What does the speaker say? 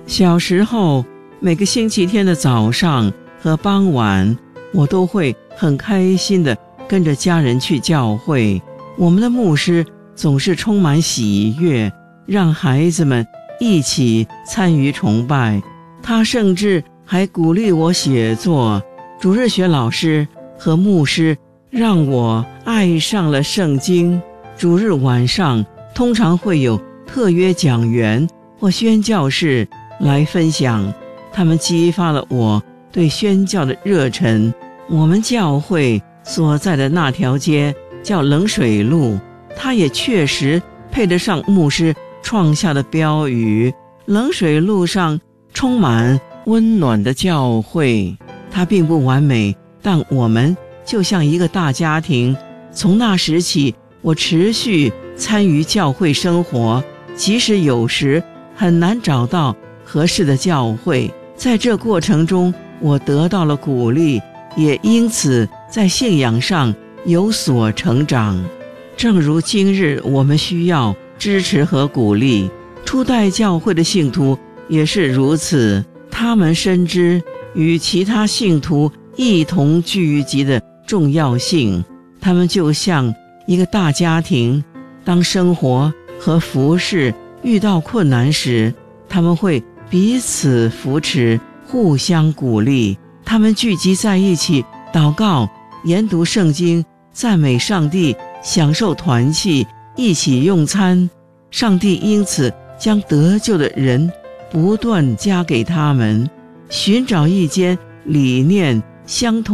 小时候，每个星期天的早上和傍晚，我都会很开心地跟着家人去教会。我们的牧师总是充满喜悦，让孩子们一起参与崇拜。他甚至还鼓励我写作。主日学老师和牧师让我爱上了圣经。主日晚上通常会有特约讲员或宣教士来分享，他们激发了我对宣教的热忱。我们教会所在的那条街叫冷水路，它也确实配得上牧师创下的标语。冷水路上充满温暖的教会，它并不完美，但我们就像一个大家庭。从那时起，我持续参与教会生活，即使有时很难找到合适的教会。在这过程中，我得到了鼓励，也因此在信仰上有所成长。正如今日我们需要支持和鼓励，初代教会的信徒也是如此。他们深知与其他信徒一同聚集的重要性，他们就像一个大家庭。当生活和服事遇到困难时，他们会彼此扶持，互相鼓励。他们聚集在一起祷告、研读圣经、赞美上帝，享受团契，一起用餐。上帝因此将得救的人不断加给他们。寻找一间理念相同